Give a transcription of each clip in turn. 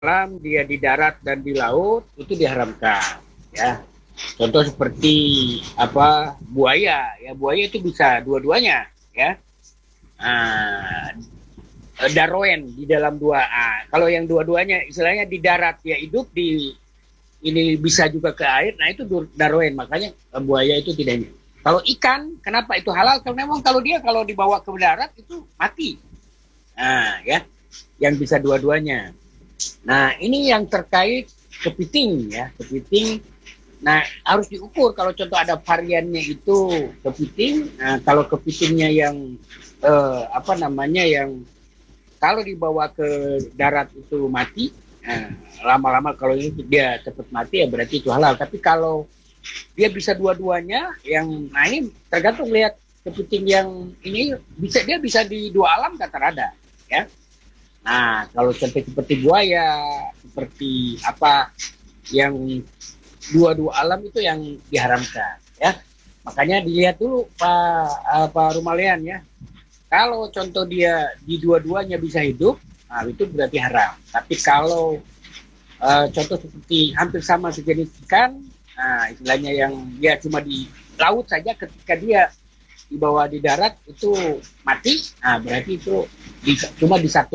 alam, dia di darat dan di laut itu diharamkan. Ya, contoh seperti apa buaya. Ya, buaya itu bisa dua-duanya. Ya, ah, daroen di dalam dua. Kalau yang dua-duanya, istilahnya di darat dia hidup, di ini bisa juga ke air. Nah itu daroen. Makanya buaya itu tidak. Kalau ikan, kenapa itu halal? Karena memang kalau dibawa ke darat itu mati. Ya, yang bisa dua-duanya. Nah, ini yang terkait kepiting ya, kepiting. Nah, harus diukur kalau contoh ada variannya itu kepiting. Nah, kalau kepitingnya yang apa namanya yang kalau dibawa ke darat itu mati, nah, lama-lama kalau ini dia cepat mati ya berarti itu halal. Tapi kalau dia bisa dua-duanya, yang nah ini tergantung lihat kepiting yang ini dia bisa di dua alam kata rada, ya. Nah, kalau contoh seperti buaya, seperti apa yang dua-dua alam itu yang diharamkan, ya. Makanya dilihat dulu Pak Rumalian ya. Kalau contoh dia di dua-duanya bisa hidup, nah itu berarti haram. Tapi kalau contoh seperti hampir sama sejenis ikan, nah istilahnya yang dia cuma di laut saja, ketika dia dibawa di darat itu mati, nah berarti itu cuma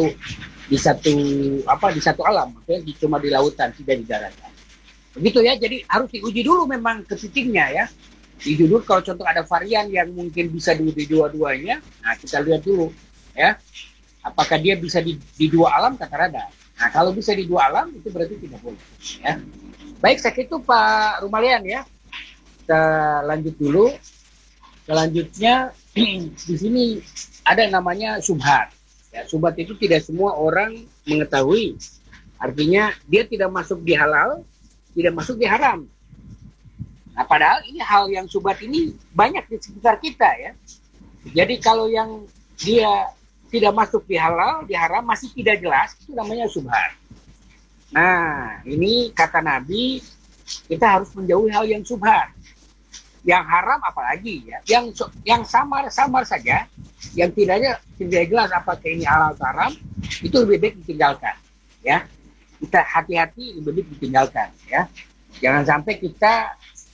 di satu alam, maksudnya cuma di lautan tidak di daratan. Begitu ya, jadi harus diuji dulu memang kepitingnya ya. Diuji dulu kalau contoh ada varian yang mungkin bisa di dua-duanya, nah kita lihat dulu ya, apakah dia bisa di dua alam kata rada. Nah kalau bisa di dua alam itu berarti tidak boleh ya. Baik, saya itu Pak Rumalian ya. Kita lanjut dulu. Selanjutnya di sini ada namanya subhat. Ya, subhat itu tidak semua orang mengetahui. Artinya dia tidak masuk di halal, tidak masuk di haram. Nah, padahal ini hal yang subhat ini banyak di sekitar kita ya. Jadi kalau yang dia tidak masuk di halal, di haram masih tidak jelas, itu namanya subhat. Nah, ini kata Nabi, kita harus menjauhi hal yang subhat. Yang haram apalagi ya, yang samar-samar saja, yang tidak jelas apakah ini halal atau haram, itu lebih baik ditinggalkan ya. Kita hati-hati, lebih baik ditinggalkan ya. Jangan sampai kita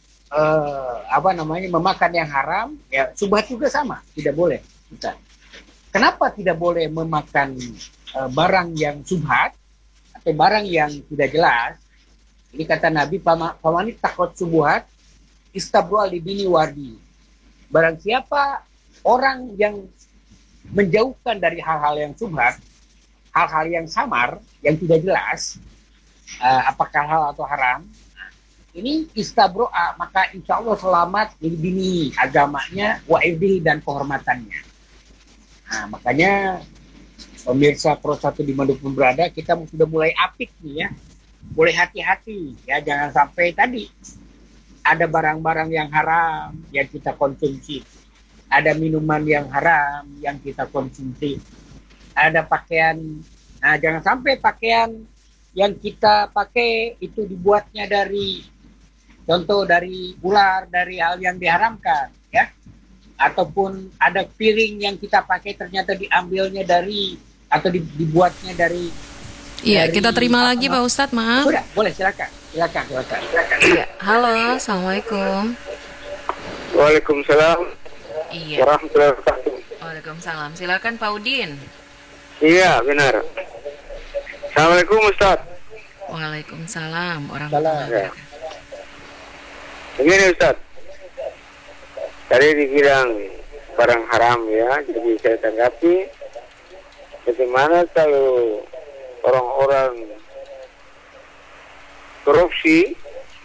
memakan yang haram ya. Subhat juga sama, tidak boleh kita. Kenapa tidak boleh memakan barang yang subhat atau barang yang tidak jelas? Ini kata Nabi, pamani takut subuhat istabru alibini wardi. Barang siapa orang yang menjauhkan dari hal-hal yang subhat, hal-hal yang samar, yang tidak jelas, apakah halal atau haram, ini istabro'a, maka insya Allah selamat dini agamanya, wa'idhi dan kehormatannya. Nah, makanya pemirsa Pro 1 dimanapun berada, kita sudah mulai apik nih ya, mulai hati-hati ya, jangan sampai tadi ada barang-barang yang haram yang kita konsumsi, ada minuman yang haram yang kita konsumsi, ada pakaian. Nah, jangan sampai pakaian yang kita pakai itu dibuatnya dari contoh dari ular, dari hal yang diharamkan ya, ataupun ada piring yang kita pakai ternyata diambilnya dari atau dibuatnya dari. Iya, kita terima lagi Pak Ustadz, maaf. Sudah, boleh silakan. Iya, halo, assalamualaikum. Waalaikumsalam Iya, warahmatullahi wabarakatuh. waalaikumsalam. Silakan Pak Udin. Iya, benar. Assalamualaikum Ustaz. Waalaikumsalam warahmatullahi Ya. wabarakatuh. Begini Ustaz, tadi dibilang barang haram ya, jadi saya tanggapi bagaimana kalau orang-orang korupsi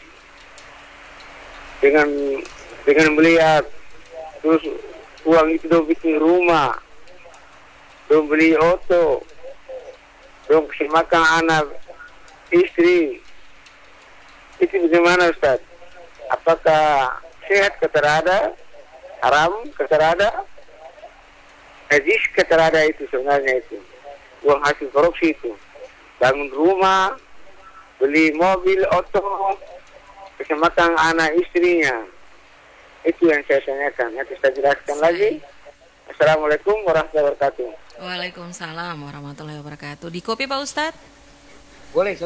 dengan melihat terus uang itu dong bikin rumah, dong beli oto, dong kasih makan anak istri, itu bagaimana Ustaz? Apakah sehat keterada, haram keterada, najis keterada itu sebenarnya itu uang hasil korupsi itu, bangun rumah, beli mobil, oto, kasih makan anak istrinya. Itu yang saya tanyakan. Nanti saya jelaskan lagi. Assalamualaikum warahmatullahi wabarakatuh. Waalaikumsalam warahmatullahi wabarakatuh. Di kopi Pak Ustadz? Boleh.